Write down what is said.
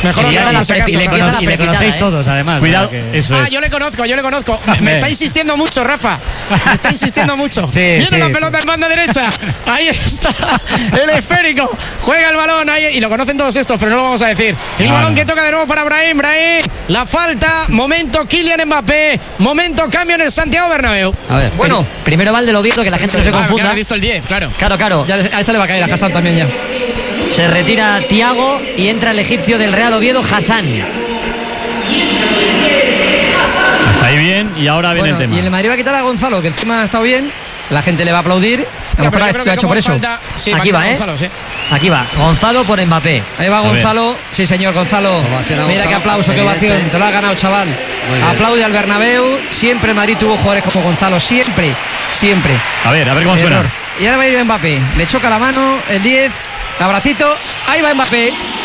Mejor y le conocéis todos, además. Cuidado, eso es. Yo le conozco. Me está insistiendo mucho, Rafa. Me está insistiendo mucho. Viene la pelota en banda derecha. Ahí está el esférico. Juega el balón ahí. Y lo conocen todos estos, pero no lo vamos a decir. El balón que toca de nuevo para Brahim. La falta. Momento Kylian Mbappé. Momento cambio en el Santiago Bernabéu. A ver. Bueno, primero va el del Oviedo, que la gente no se confunda. Ha visto el 10, claro. Claro. Ya, a esta le va a caer a Hassan también ya. Se retira Thiago y entra el egipcio del Real Oviedo, Hassan. Está ahí bien y ahora viene el tema. Y el Madrid va a quitar a Gonzalo, que encima ha estado bien. La gente le va a aplaudir. A lo mejor lo ha hecho por eso. Aquí va, Gonzalo, Aquí va, Gonzalo por Mbappé. Ahí va Gonzalo. Sí, señor Gonzalo. Mira qué aplauso, qué ovación. Te lo ha ganado, chaval. Aplaude al Bernabéu. Siempre Madrid tuvo jugadores como Gonzalo. Siempre. A ver cómo suena. Y ahora va a ir Mbappé. Le choca la mano, el 10. Abracito. Ahí va Mbappé.